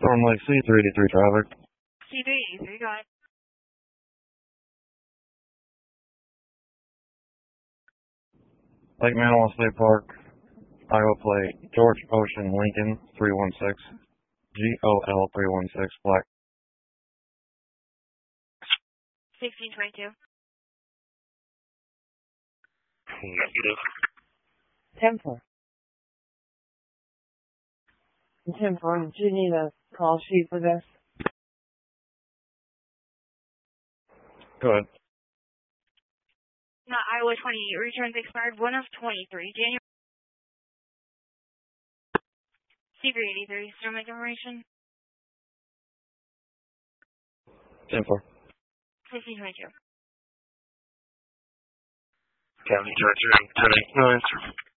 Storm Lake C383 traffic. C383, go ahead. Lake Manawa State Park, Iowa plate, George Ocean Lincoln 316, GOL 316, black. 1622. Negative. 10-4. 10-4, do you need a call sheet for this? Go ahead. Iowa 28, returns expired 1 of 23, January. C383, Storm Lake information. 10-4. 1622. County Director, 10-8, no answer.